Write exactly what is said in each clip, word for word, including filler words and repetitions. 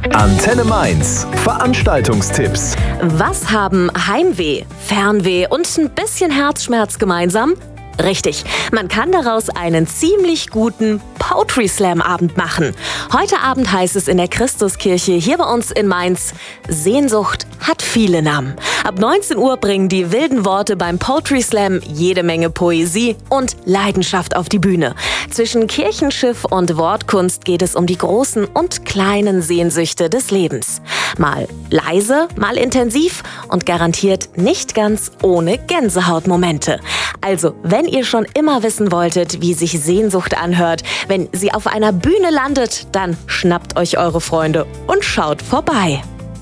Antenne Mainz. Veranstaltungstipps. Was haben Heimweh, Fernweh und ein bisschen Herzschmerz gemeinsam? Richtig, man kann daraus einen ziemlich guten Poetry Slam Abend machen. Heute Abend heißt es in der Christuskirche hier bei uns in Mainz: Sehnsucht hat viele Namen. Ab neunzehn Uhr bringen die wilden Worte beim Poetry Slam jede Menge Poesie und Leidenschaft auf die Bühne. Zwischen Kirchenschiff und Wortkunst geht es um die großen und kleinen Sehnsüchte des Lebens. Mal leise, mal intensiv und garantiert nicht ganz ohne Gänsehautmomente. Also, wenn ihr schon immer wissen wolltet, wie sich Sehnsucht anhört, wenn sie auf einer Bühne landet, dann schnappt euch eure Freunde und schaut vorbei.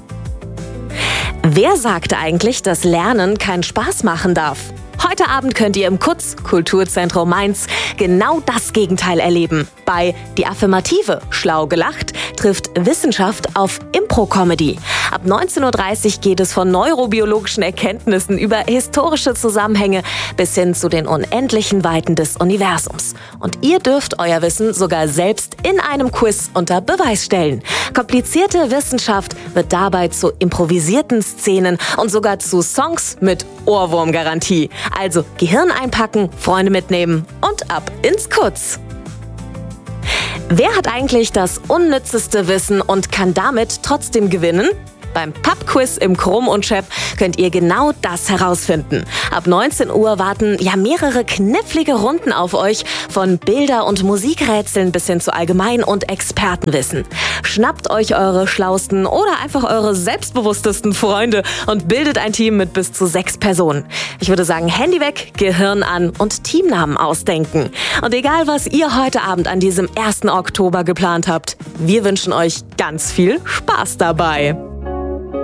Wer sagte eigentlich, dass Lernen keinen Spaß machen darf? Heute Abend könnt ihr im K U Z, Kulturzentrum Mainz, genau das Gegenteil erleben. Bei Die Affirmative, schlau gelacht, trifft Wissenschaft auf Impro-Comedy. Ab neunzehn Uhr dreißig geht es von neurobiologischen Erkenntnissen über historische Zusammenhänge bis hin zu den unendlichen Weiten des Universums. Und ihr dürft euer Wissen sogar selbst in einem Quiz unter Beweis stellen. Komplizierte Wissenschaft wird dabei zu improvisierten Szenen und sogar zu Songs mit Ohrwurmgarantie. Also Gehirn einpacken, Freunde mitnehmen und ab ins K U Z. Wer hat eigentlich das unnützeste Wissen und kann damit trotzdem gewinnen? Beim Pub-Quiz im Krumm und Schepp könnt ihr genau das herausfinden. Ab neunzehn Uhr warten ja mehrere knifflige Runden auf euch, von Bilder- und Musikrätseln bis hin zu Allgemein- und Expertenwissen. Schnappt euch eure schlausten oder einfach eure selbstbewusstesten Freunde und bildet ein Team mit bis zu sechs Personen. Ich würde sagen, Handy weg, Gehirn an und Teamnamen ausdenken. Und egal, was ihr heute Abend an diesem ersten Oktober geplant habt, wir wünschen euch ganz viel Spaß dabei.